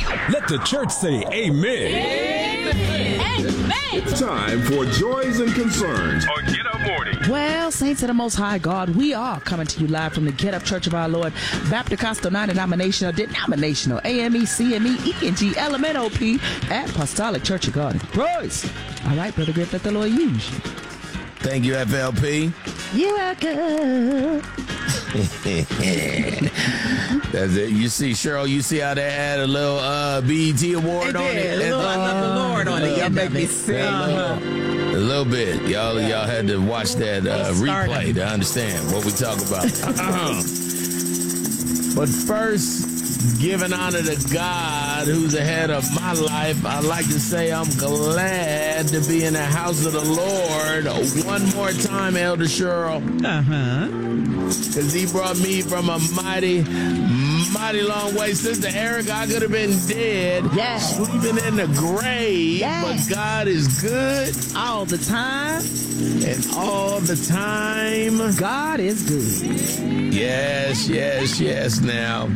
Let the church say amen. Amen. It's time for Joys and Concerns on Get Up Morning. Well, saints of the Most High God, we are coming to you live from the Get Up Church of Our Lord, Baptist Coastal Non-Denominational, Denominational, AME, CME, ENG, LMNOP, Apostolic Church of God in Christ. All right, Brother Griff, let the Lord use you. Thank you, FLP. You're welcome. That's it. You see, Cheryl, you see how they had a little BET award on it? A little Lord on it. Y'all make me sing. A little bit. Y'all had to watch that replay to understand what we talk about. But first, giving honor to God, who's ahead of my life, I'd like to say I'm glad to be in the house of the Lord one more time, Elder Cheryl. Because he brought me from a mighty long way. Sister Erica, I could have been dead, sleeping in the grave, but God is good. All the time. And all the time. God is good. Yes. Now,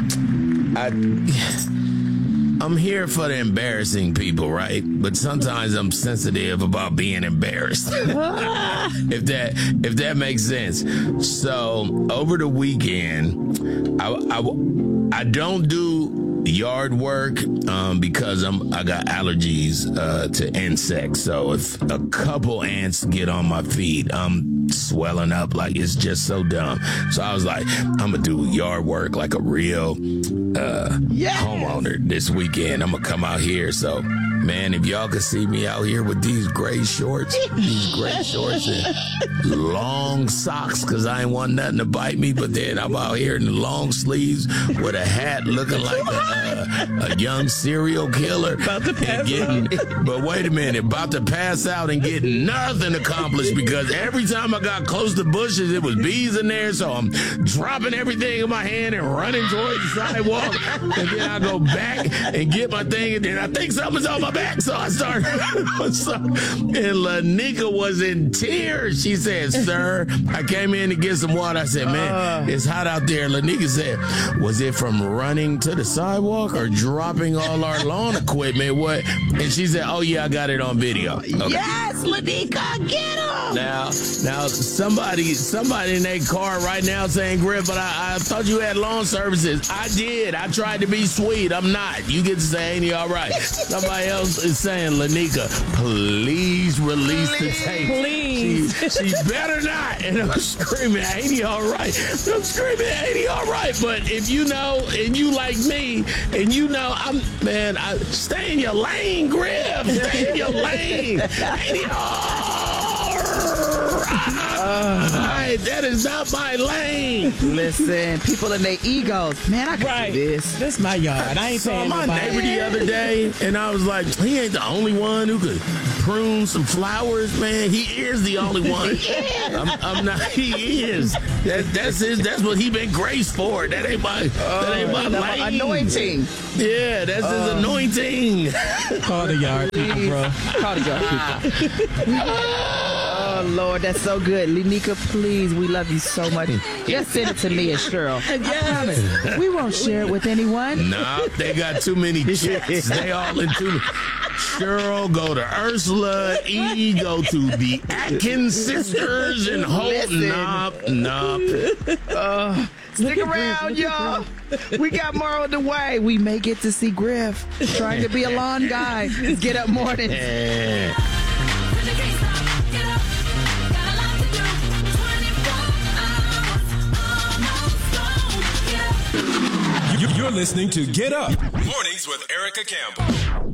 I'm here for the embarrassing people, right? But sometimes I'm sensitive about being embarrassed. if that makes sense. So over the weekend, I don't do yard work because I got allergies to insects. So if a couple ants get on my feet, I'm swelling up like it's just so dumb. So I was like, I'm gonna do yard work like a real homeowner this weekend. I'm gonna come out here. So man, if y'all could see me out here with these gray shorts and long socks, because I ain't want nothing to bite me, but then I'm out here in the long sleeves with a hat looking like a young serial killer. About to pass out. But wait a minute, about to pass out and get nothing accomplished, because every time I got close to bushes, it was bees in there, so I'm dropping everything in my hand and running towards the sidewalk, and then I go back and get my thing, and then I think something's on my back, so I start. And Lanika was in tears. She said, "Sir, I came in to get some water." I said, "Man, it's hot out there." Lanika said, "Was it from running to the sidewalk or dropping all our lawn equipment? What?" And she said, "Oh yeah, I got it on video." Okay. Yes, Lanika, get him. Now, somebody in their car right now saying, "Griff, but I thought you had lawn services." I did. I tried to be sweet. I'm not. You get to say, "Ain't he all right?" Somebody else is saying, "Lanika, please release the tape." Please. She better not. And I'm screaming, "Ain't he all right?" I'm screaming, "Ain't he all right?" But if you know, and you like me, and you know, stay in your lane, Griff. Stay in your lane. Ain't he all right? That is not my lane. Listen, people in their egos. Man, I can do this. This is my yard. I ain't Saw paying my nobody. neighbor the other day, and I was like, he ain't the only one who could prune some flowers, man. He is the only one. I'm not. He is. That's what he been graced for. That ain't my lane. Anointing. Yeah, that's his anointing. Call the yard people, bro. Call the yard people. Oh, Lord, that's so good. Lanika, please, we love you so much. Just send it to me and Cheryl. I promise. We won't share it with anyone. Nah, they got too many chicks. They all into Cheryl, go to Ursula, E, go to the Atkins sisters, and Holt. Nah. Stick around, y'all. We got more on the way. We may get to see Griff trying to be a lawn guy. Get up morning. You're listening to Get Up Mornings with Erica Campbell.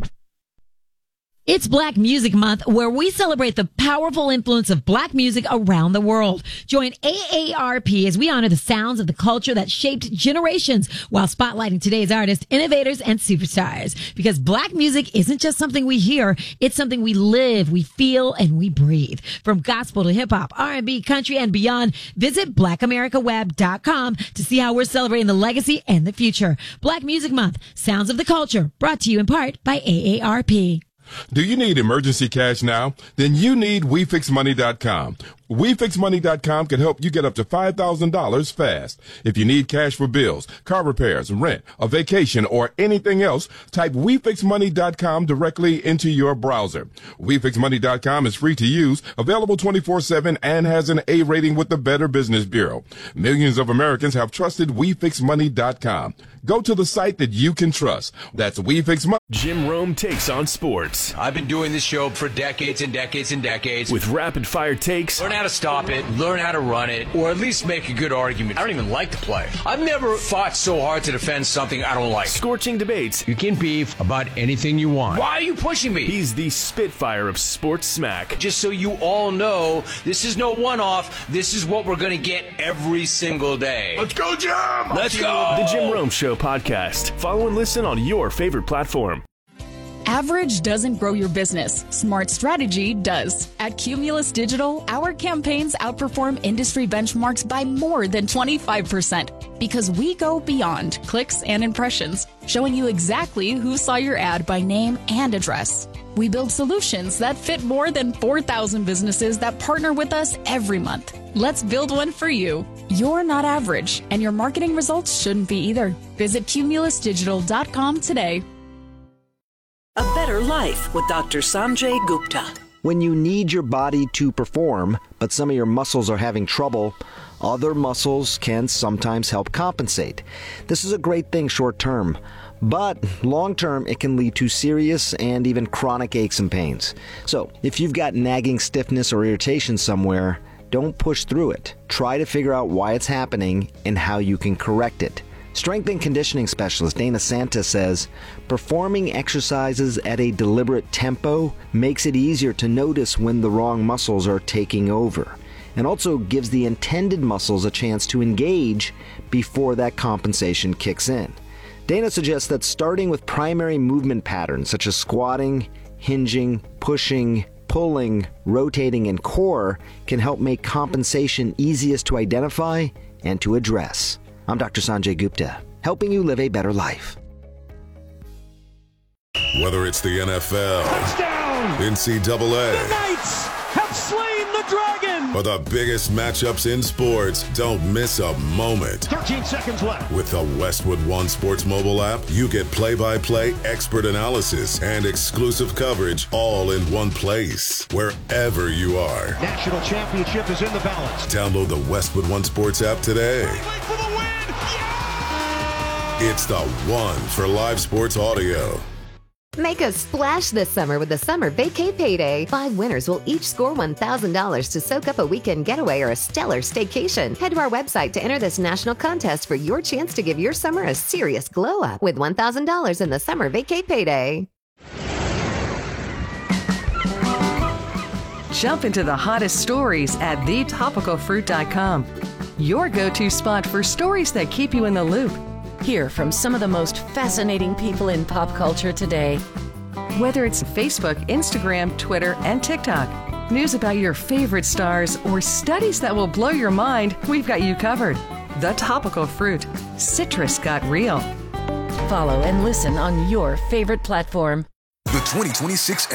It's Black Music Month, where we celebrate the powerful influence of Black music around the world. Join AARP as we honor the sounds of the culture that shaped generations while spotlighting today's artists, innovators, and superstars. Because Black music isn't just something we hear, it's something we live, we feel, and we breathe. From gospel to hip-hop, R&B, country, and beyond, visit BlackAmericaWeb.com to see how we're celebrating the legacy and the future. Black Music Month, Sounds of the Culture, brought to you in part by AARP. Do you need emergency cash now? Then you need WeFixMoney.com. WeFixMoney.com can help you get up to $5,000 fast. If you need cash for bills, car repairs, rent, a vacation, or anything else, type WeFixMoney.com directly into your browser. WeFixMoney.com is free to use, available 24/7, and has an A rating with the Better Business Bureau. Millions of Americans have trusted WeFixMoney.com. Go to the site that you can trust. That's WeFixMoney. Jim Rome takes on sports. I've been doing this show for decades and decades and decades. With rapid-fire takes. Learn how to stop it, learn how to run it, or at least make a good argument. I don't even like to play. I've never fought so hard to defend something I don't like. Scorching debates. You can beef about anything you want. Why are you pushing me? He's the Spitfire of sports smack. Just so you all know, this is no one-off. This is what we're going to get every single day. Let's go, Jim! Let's go! The Jim Rome Show podcast. Follow and listen on your favorite platform. Average doesn't grow your business. Smart strategy does. At Cumulus Digital, our campaigns outperform industry benchmarks by more than 25% because we go beyond clicks and impressions, showing you exactly who saw your ad by name and address. We build solutions that fit more than 4,000 businesses that partner with us every month. Let's build one for you. You're not average, and your marketing results shouldn't be either. Visit cumulusdigital.com today. A Better Life with Dr. Sanjay Gupta. When you need your body to perform, but some of your muscles are having trouble, other muscles can sometimes help compensate. This is a great thing short term, but long term it can lead to serious and even chronic aches and pains. So if you've got nagging stiffness or irritation somewhere, don't push through it. Try to figure out why it's happening and how you can correct it. Strength and conditioning specialist Dana Santa says, performing exercises at a deliberate tempo makes it easier to notice when the wrong muscles are taking over, and also gives the intended muscles a chance to engage before that compensation kicks in. Dana suggests that starting with primary movement patterns such as squatting, hinging, pushing, pulling, rotating, and core can help make compensation easiest to identify and to address. I'm Dr. Sanjay Gupta, helping you live a better life. Whether it's the NFL, touchdown, NCAA, the Knights have slain the dragon, or the biggest matchups in sports, don't miss a moment. 13 seconds left. With the Westwood One Sports mobile app, you get play-by-play expert analysis and exclusive coverage all in one place, wherever you are. National championship is in the balance. Download the Westwood One Sports app today. For the win! Yeah! It's the one for live sports audio. Make a splash this summer with the Summer Vacay Payday. 5 winners will each score $1,000 to soak up a weekend getaway or a stellar staycation. Head to our website to enter this national contest for your chance to give your summer a serious glow up with $1,000 in the Summer Vacay Payday. Jump into the hottest stories at thetopicalfruit.com. Your go-to spot for stories that keep you in the loop. Hear from some of the most fascinating people in pop culture today. Whether it's Facebook, Instagram, Twitter, and TikTok, news about your favorite stars, or studies that will blow your mind, we've got you covered. The Topical Fruit. Citrus got real. Follow and listen on your favorite platform. The 2026